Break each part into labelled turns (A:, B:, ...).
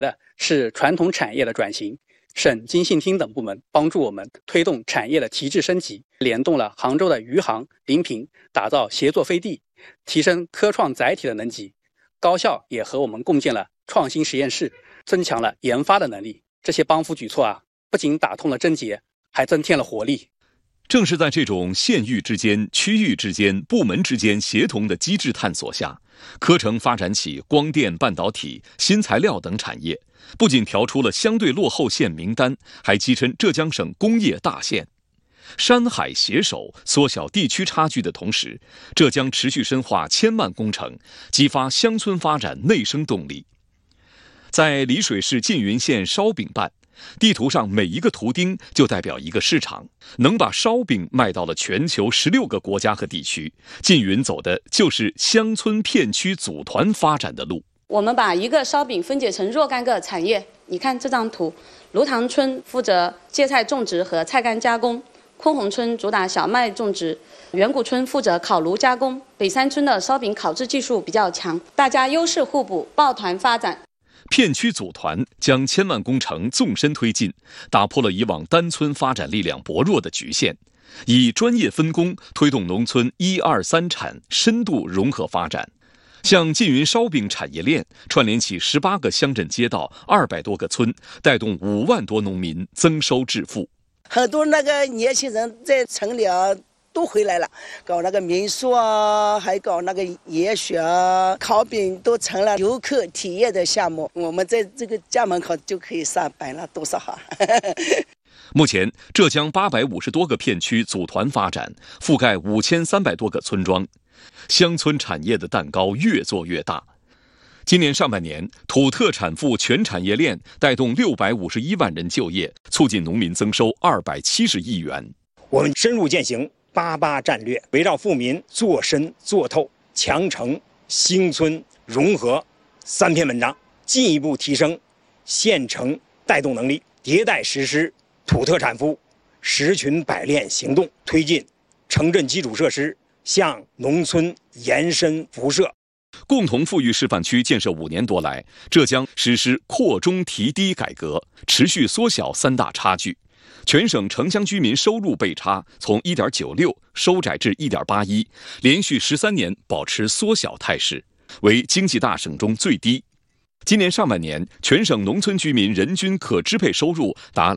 A: 的是传统产业的转型。省经信厅等部门帮助我们推动产业的提质升级，联动了杭州的余杭、临平，打造协作飞地，提升科创载体的能级。高校也和我们共建了创新实验室，增强了研发的能力。这些帮扶举措不仅打通了症结，还增添了活力。
B: 正是在这种县域之间、区域之间、部门之间协同的机制探索下，科城发展起光电、半导体、新材料等产业，不仅调出了相对落后县名单，还跻身浙江省工业大县。山海携手，缩小地区差距的同时，浙江持续深化千万工程，激发乡村发展内生动力。在丽水市缙云县烧饼办，地图上每一个图钉就代表一个市场，能把烧饼卖到了全球16个国家和地区。缙云走的就是乡村片区组团发展的路。
C: 我们把一个烧饼分解成若干个产业，你看这张图，芦塘村负责芥菜种植和菜干加工，昆洪村主打小麦种植，远古村负责烤炉加工，北山村的烧饼烤制技术比较强，大家优势互补，抱团发展。
B: 片区组团将千万工程纵深推进，打破了以往单村发展力量薄弱的局限，以专业分工推动农村1、2、3产深度融合发展。像缙云烧饼产业链串联起18个乡镇街道、200多个村，带动5万多农民增收致富。
D: 很多那个年轻人在城里都回来了，搞那个民宿还搞那个野雪烤饼，都成了游客体验的项目。我们在这个家门口就可以上班了，多少好！
B: 目前，浙江850多个片区组团发展，覆盖5300多个村庄，乡村产业的蛋糕越做越大。今年上半年，土特产赋全产业链带动651万人就业，促进农民增收270亿元。
E: 我们深入践行88战略，围绕富民做深做透、强城兴村融合3篇文章，进一步提升县城带动能力，迭代实施土特产赋10群百炼行动，推进城镇基础设施向农村延伸辐射。
B: 共同富裕示范区建设5年多来，浙江实施扩中提低改革，持续缩小3大差距。全省城乡居民收入倍差从 1.96 收窄至 1.81， 连续13年保持缩小态势，为经济大省中最低。今年上半年，全省农村居民人均可支配收入达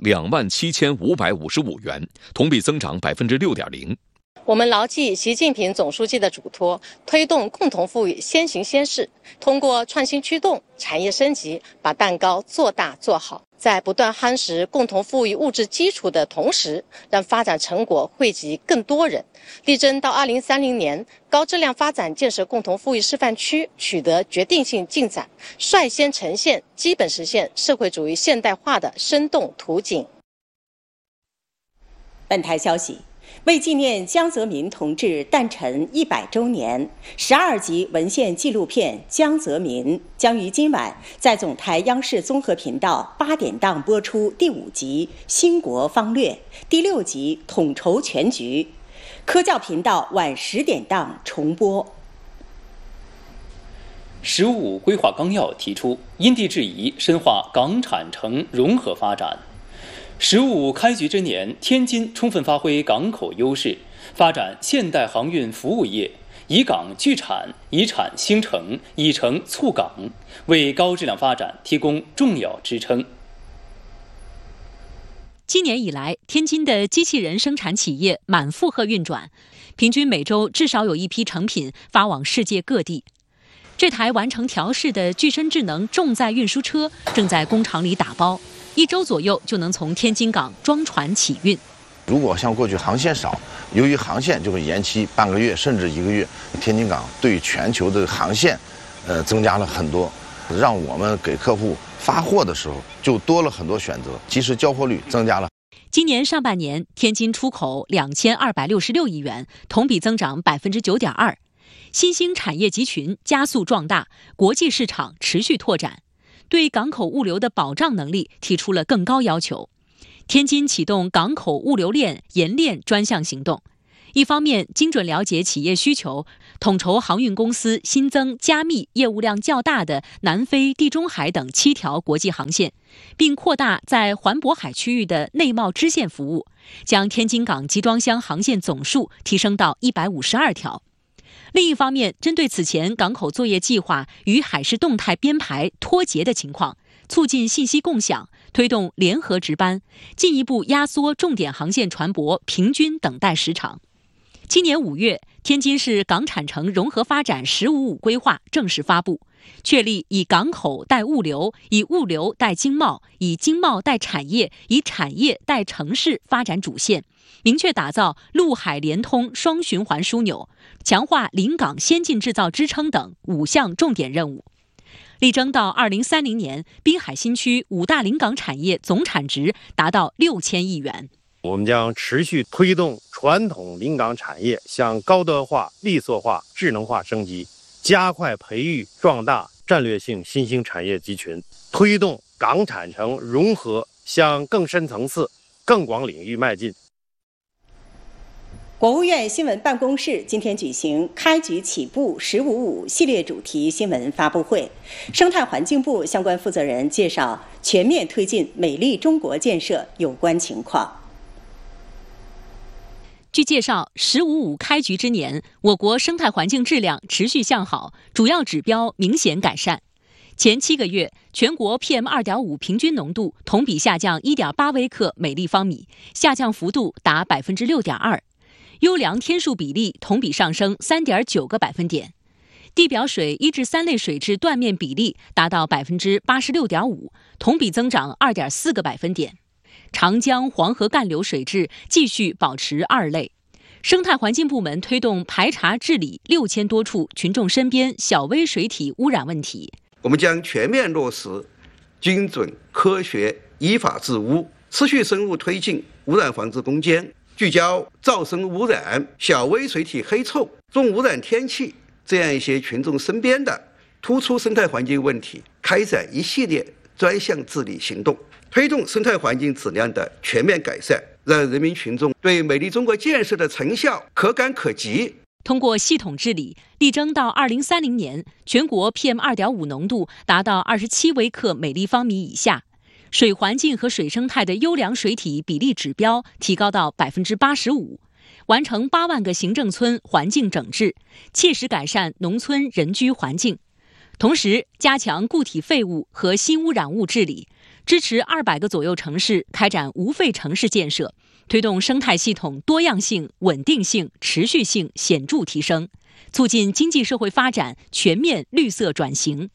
B: 27555元，同比增长 6.0%。
F: 我们牢记习近平总书记的嘱托，推动共同富裕先行先试，通过创新驱动、产业升级，把蛋糕做大做好，在不断夯实共同富裕物质基础的同时，让发展成果惠及更多人，力争到2030年，高质量发展建设共同富裕示范区取得决定性进展，率先呈现基本实现社会主义现代化的生动图景。
G: 本台消息，为纪念江泽民同志诞辰100周年，12集文献纪录片《江泽民》将于今晚在总台央视综合频道8点档播出第5集《兴国方略》，第6集《统筹全局》，科教频道晚10点档重播。
H: 15规划纲要提出，因地制宜深化港产城融合发展。15开局之年，天津充分发挥港口优势，发展现代航运服务业，以港聚产，以产兴城，以城促港，为高质量发展提供重要支撑。
I: 今年以来，天津的机器人生产企业满负荷运转，平均每周至少有一批成品发往世界各地。这台完成调试的具身智能重载运输车正在工厂里打包，1周左右就能从天津港装船起运。
J: 如果像过去航线少，由于航线就会延期半个月甚至1个月，天津港对全球的航线增加了很多，让我们给客户发货的时候就多了很多选择，及时交货率增加了。
I: 今年上半年，天津出口2266亿元，同比增长 9.2%。新兴产业集群加速壮大，国际市场持续拓展，对港口物流的保障能力提出了更高要求。天津启动港口物流链研链专项行动， 一方面精准了解企业需求，统筹航运公司新增加密业务量较大的南非、地中海等7条国际航线，并扩大在环渤海区域的内贸支线服务，将天津港集装箱航线总数提升到152条。另一方面，针对此前港口作业计划与海事动态编排脱节的情况，促进信息共享，推动联合值班，进一步压缩重点航线船舶平均等待时长。今年5月，天津市港产城融合发展“15+5”规划正式发布，确立以港口带物流、以物流带经贸、以经贸带产业、以产业带城市发展主线，明确打造陆海联通双循环枢纽，强化临港先进制造支撑等5项重点任务。力争到2030年，滨海新区5大临港产业总产值达到6000亿元。
K: 我们将持续推动传统临港产业向高端化、利索化、智能化升级，加快培育壮大战略性新兴产业集群，推动港产城融合向更深层次、更广领域迈进。
G: 国务院新闻办公室今天举行开局起步“15+5”系列主题新闻发布会，生态环境部相关负责人介绍全面推进美丽中国建设有关情况。
I: 据介绍，“15+5”开局之年，我国生态环境质量持续向好，主要指标明显改善。前7个月，全国 PM2.5 平均浓度同比下降1.8微克每立方米，下降幅度达 6.2%。优良天数比例同比上升3.9个百分点，地表水1至3类水质断面比例达到 86.5%， 同比增长2.4个百分点。长江、黄河干流水质继续保持2类。生态环境部门推动排查治理6000多处群众身边小微水体污染问题。
L: 我们将全面落实精准、科学、依法治污，持续深入推进污染防治攻坚，聚焦噪声污染、小微水体黑臭、重污染天气这样一些群众身边的突出生态环境问题，开展一系列专项治理行动，推动生态环境质量的全面改善，让人民群众对美丽中国建设的成效可感可及。
I: 通过系统治理，力争到2030年，全国 PM2.5 浓度达到27微克每立方米以下，水环境和水生态的优良水体比例指标提高到 85%， 完成8万个行政村环境整治，切实改善农村人居环境。同时，加强固体废物和新污染物治理，支持200个左右城市开展无废城市建设，推动生态系统多样性、稳定性、持续性显著提升，促进经济社会发展全面绿色转型。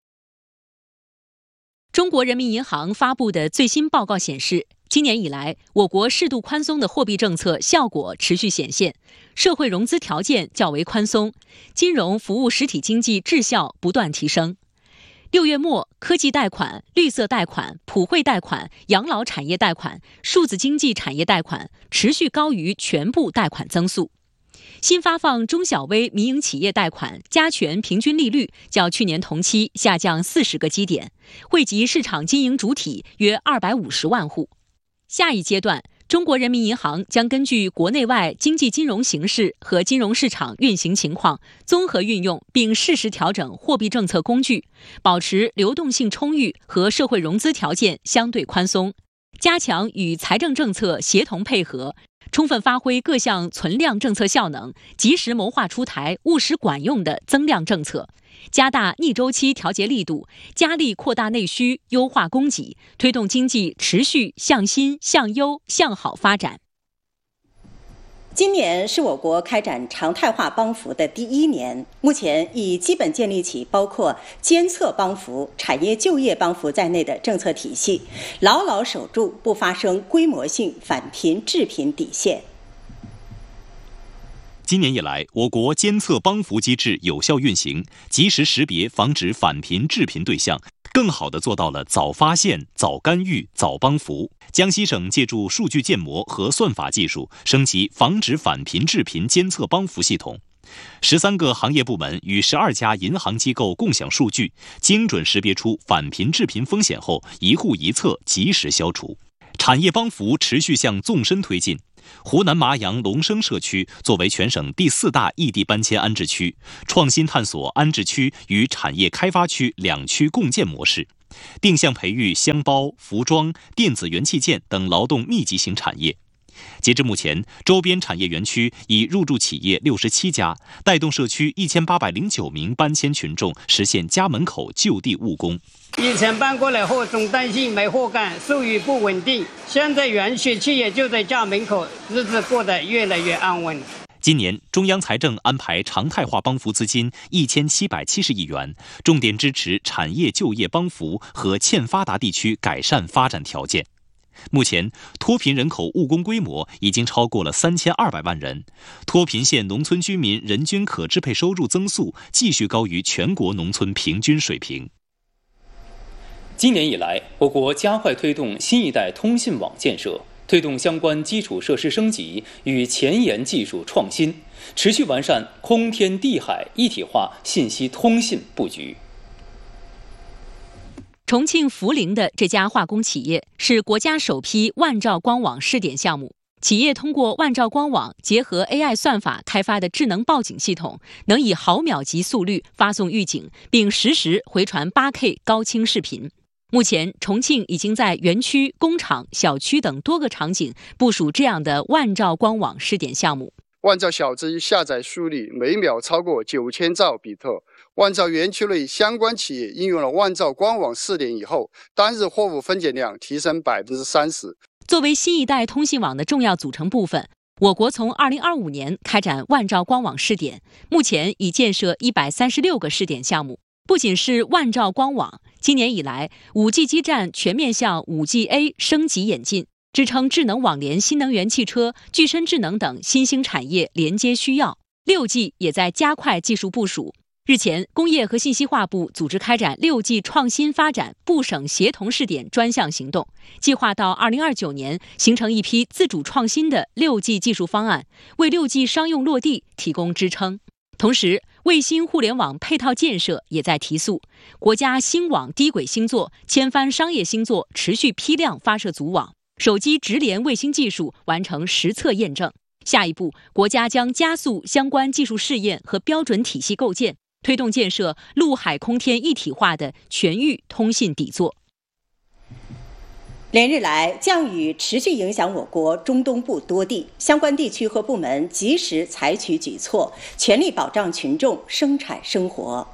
I: 中国人民银行发布的最新报告显示，今年以来，我国适度宽松的货币政策效果持续显现，社会融资条件较为宽松，金融服务实体经济质效不断提升。6月末，科技贷款、绿色贷款、普惠贷款、养老产业贷款、数字经济产业贷款持续高于全部贷款增速。新发放中小微民营企业贷款加权平均利率较去年同期下降40个基点，惠及市场经营主体约250万户。下一阶段，中国人民银行将根据国内外经济金融形势和金融市场运行情况，综合运用并适时调整货币政策工具，保持流动性充裕和社会融资条件相对宽松，加强与财政政策协同配合，充分发挥各项存量政策效能，及时谋划出台务实管用的增量政策，加大逆周期调节力度，加力扩大内需，优化供给，推动经济持续向新、向优、向好发展。
G: 今年是我国开展常态化帮扶的第1年，目前已基本建立起包括监测帮扶、产业就业帮扶在内的政策体系，牢牢守住不发生规模性返贫致贫底线。
M: 今年以来，我国监测帮扶机制有效运行，及时识别防止返贫致贫对象，更好地做到了早发现、早干预、早帮扶。江西省借助数据建模和算法技术，升级防止返贫致贫监测帮扶系统。13个行业部门与12家银行机构共享数据，精准识别出返贫致贫风险后，一户一策及时消除。产业帮扶持续向纵深推进。 湖南麻阳龙生社区作为全省第4大异地搬迁安置区，创新探索安置区与产业开发区2区共建模式，定向培育箱包、服装、电子元器件等劳动密集型产业。截至目前，周边产业园区已入驻企业67家，带动社区1809名搬迁群众实现家门口就地务工。
N: 以前搬过来后总担心没活干，收入不稳定，现在园区企业就在家门口，日子过得越来越安稳。
M: 今年，中央财政安排常态化帮扶资金1770亿元，重点支持产业就业帮扶和欠发达地区改善发展条件。目前，脱贫人口务工规模已经超过了3200万人，脱贫县农村居民人均可支配收入增速继续高于全国农村平均水平。
H: 今年以来，我国加快推动新一代通信网建设，推动相关基础设施升级与前沿技术创新，持续完善空天地海一体化信息通信布局。
I: 重庆涪陵的这家化工企业是国家首批万兆光网试点项目。企业通过万兆光网结合 AI 算法开发的智能报警系统，能以毫秒级速率发送预警，并实时回传 8K 高清视频。目前，重庆已经在园区、工厂、小区等多个场景部署这样的万兆光网试点项目。
O: 万兆小机下载速率每秒超过9000兆比特。万兆园区内相关企业应用了万兆光网试点以后，单日货物分拣量提升30%。
I: 作为新一代通信网的重要组成部分，我国从2025年开展万兆光网试点，目前已建设136个试点项目。不仅是万兆光网，今年以来 5G 基站全面向 5G-A 升级演进，支撑智能网联、新能源汽车、具身智能等新兴产业连接需要。6G 也在加快技术部署。日前，工业和信息化部组织开展6G 创新发展部省协同试点专项行动，计划到2029年形成一批自主创新的6G 技术方案，为6G 商用落地提供支撑。同时，卫星互联网配套建设也在提速，国家星网低轨星座、千帆商业星座持续批量发射组网，手机直连卫星技术完成实测验证。下一步，国家将加速相关技术试验和标准体系构建，推动建设陆海空天一体化的全域通信底座。
G: 连日来，降雨持续影响我国中东部多地，相关地区和部门及时采取举措，全力保障群众生产生活。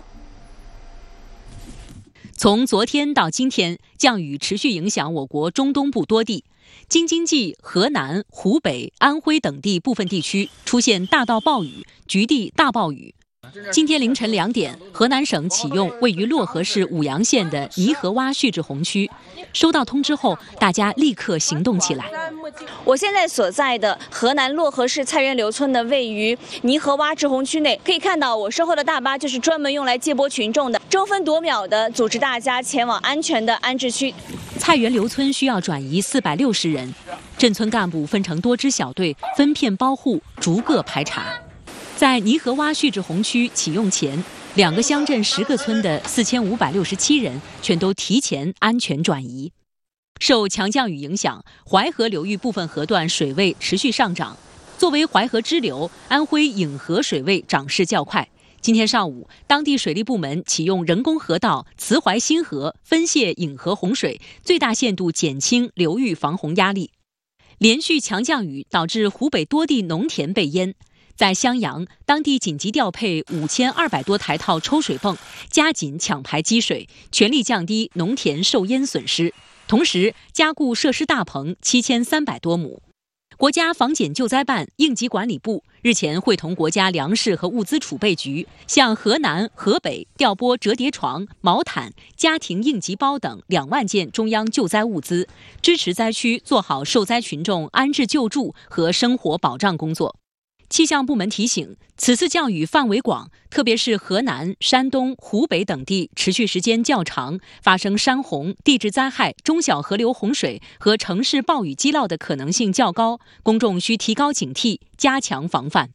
I: 从昨天到今天，降雨持续影响我国中东部多地，京津冀、河南、湖北、安徽等地部分地区出现大到暴雨、局地大暴雨。今天凌晨2点，河南省启用位于漯河市舞阳县的泥河洼蓄滞洪区。收到通知后，大家立刻行动起来。
P: 我现在所在的河南漯河市菜园刘村的位于泥河洼滞洪区内，可以看到我身后的大巴就是专门用来接驳群众的，争分夺秒的组织大家前往安全的安置区。
I: 菜园刘村需要转移460人，镇村干部分成多支小队，分片包户，逐个排查。在泥河洼蓄滞洪区启用前，2个乡镇10个村的4567人全都提前安全转移。受强降雨影响，淮河流域部分河段水位持续上涨。作为淮河支流，安徽颍河水位涨势较快。今天上午，当地水利部门启用人工河道慈淮新河分泄颍河洪水，最大限度减轻流域防洪压力。连续强降雨导致湖北多地农田被淹。在襄阳，当地紧急调配5200多台套抽水泵，加紧抢排积水，全力降低农田受淹损失。同时，加固设施大棚7300多亩。国家防检救灾办、应急管理部日前会同国家粮食和物资储备局，向河南、河北调拨折叠床、毛毯、家庭应急包等2万件中央救灾物资，支持灾区做好受灾群众安置救助和生活保障工作。气象部门提醒，此次降雨范围广，特别是河南、山东、湖北等地持续时间较长，发生山洪、地质灾害、中小河流洪水和城市暴雨积涝的可能性较高，公众需提高警惕，加强防范。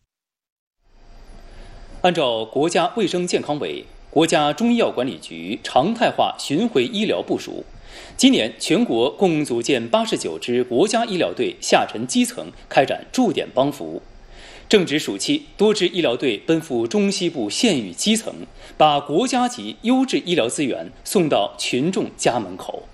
H: 按照国家卫生健康委、国家中医药管理局常态化巡回医疗部署， 今年全国共组建89支国家医疗队下沉基层开展驻点帮扶。正值暑期，多支医疗队奔赴中西部县域基层，把国家级优质医疗资源送到群众家门口。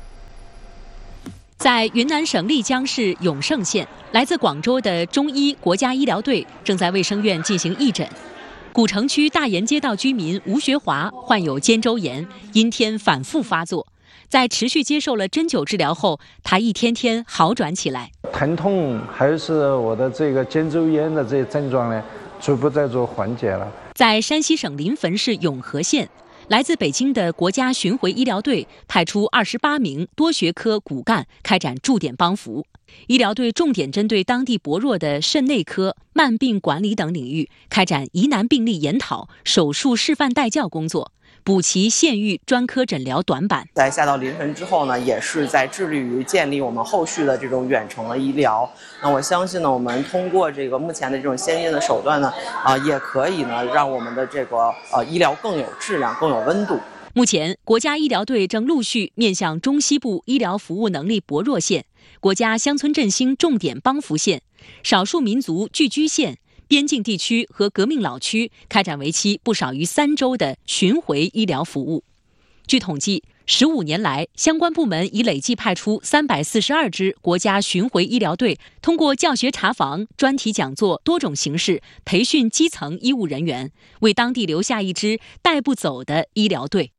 I: 在云南省丽江市永胜县，来自广州的中医国家医疗队正在卫生院进行义诊。古城区大研街道居民吴学华患有肩周炎，阴天反复发作。在持续接受了针灸治疗后，他一天天好转起来。
Q: 疼痛还是我的这个肩周炎的这些症状呢，逐步在做缓解了。
I: 在山西省临汾市永和县，来自北京的国家巡回医疗队派出28名多学科骨干开展驻点帮扶。医疗队重点针对当地薄弱的肾内科、慢病管理等领域，开展疑难病例研讨、手术示范带教工作，补齐县域专科诊疗短板。
R: 在下到临汾之后呢，也是在致力于建立我们后续的这种远程的医疗。那我相信呢，我们通过这个目前的这种先进的手段呢，也可以呢让我们的这个医疗更有质量、更有温度。
I: 目前，国家医疗队正陆续面向中西部医疗服务能力薄弱县、国家乡村振兴重点帮扶县、少数民族聚居县、边境地区和革命老区，开展为期不少于3周的巡回医疗服务。据统计，15年来，相关部门已累计派出342支国家巡回医疗队，通过教学查房、专题讲座多种形式培训基层医务人员，为当地留下一支带不走的医疗队。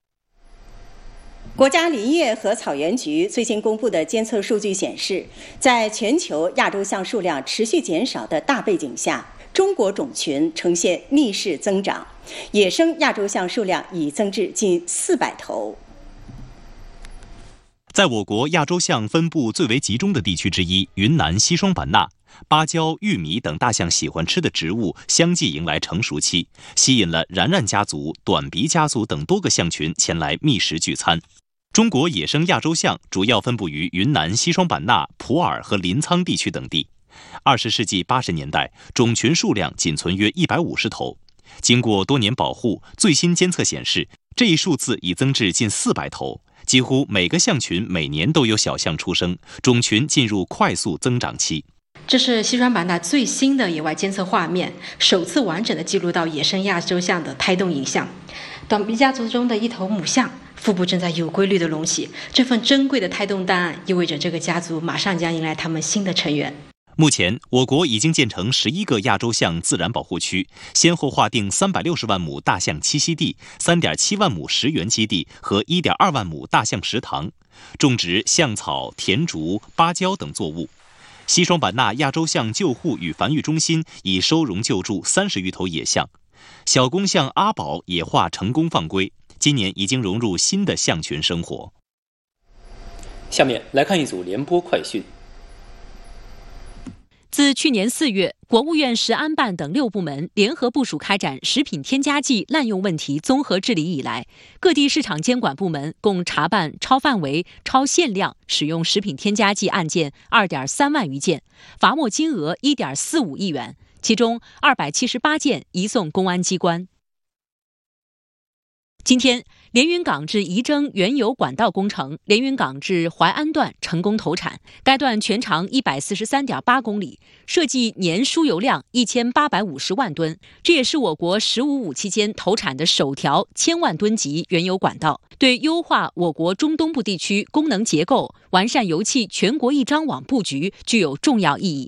G: 国家林业和草原局最新公布的监测数据显示，在全球亚洲象数量持续减少的大背景下，中国种群呈现逆势增长，野生亚洲象数量已增至近400头。
M: 在我国亚洲象分布最为集中的地区之一云南西双版纳，芭蕉、玉米等大象喜欢吃的植物相继迎来成熟期，吸引了然然家族、短鼻家族等多个象群前来觅食聚餐。中国野生亚洲象主要分布于云南西双版纳、普洱和临沧地区等地。20世纪80年代，种群数量仅存约150头。经过多年保护，最新监测显示，这一数字已增至近400头。几乎每个象群每年都有小象出生，种群进入快速增长期。
S: 这是西双版纳最新的野外监测画面，首次完整的记录到野生亚洲象的胎动影像。短鼻家族中的一头母象腹部正在有规律的隆起，这份珍贵的胎动档案意味着这个家族马上将迎来他们新的成员。
M: 目前，我国已经建成11个亚洲象自然保护区，先后划定360万亩大象栖息地、3.7万亩食源基地和1.2万亩大象食堂，种植象草、田竹、芭蕉等作物。西双版纳亚洲象救护与繁育中心已收容救助30余头野象，小公象阿宝野化成功放归，今年已经融入新的象群生活。
H: 下面来看一组联播快讯。
I: 自去年4月，国务院食安办等6部门联合部署开展食品添加剂滥用问题综合治理以来，各地市场监管部门共查办超范围、超限量使用食品添加剂案件2.3万余件，罚没金额1.45亿元，其中278件移送公安机关。今天，连云港至仪征原油管道工程连云港至淮安段成功投产，该段全长143.8公里，设计年输油量1850万吨，这也是我国15-5期间投产的首条1000万吨级原油管道，对优化我国中东部地区功能结构、完善油气全国一张网布局具有重要意义。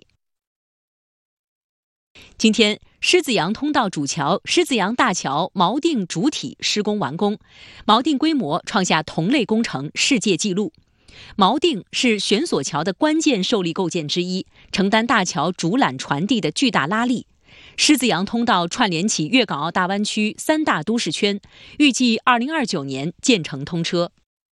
I: 今天，狮子洋通道主桥狮子洋大桥锚定主体施工完工，锚定规模创下同类工程世界纪录。锚定是悬索桥的关键受力构件之一，承担大桥主缆传递的巨大拉力。狮子洋通道串联起粤港澳大湾区3大都市圈，预计2029年建成通车。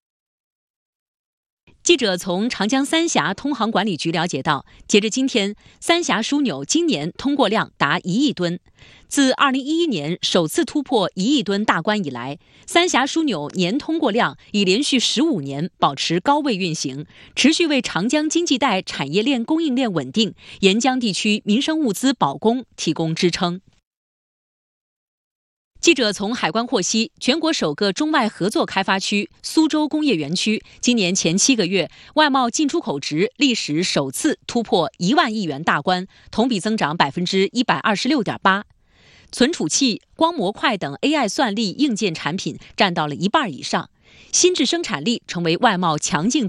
I: 记者从长江三峡通航管理局了解到，截至今天，三峡枢纽今年通过量达1亿吨。自2011年首次突破1亿吨大关以来，三峡枢纽年通过量已连续15年保持高位运行，持续为长江经济带产业链供应链稳定、沿江地区民生物资保供提供支撑。 记者从海关获悉，全国首个中外合作开发区苏州工业园区，今年前7个月外贸进出口值历史首次突破1万亿元大关，同比增长126.8%。存储器、光模块等 AI 算力硬件产品占到了1半以上，新质生产力成为外贸强劲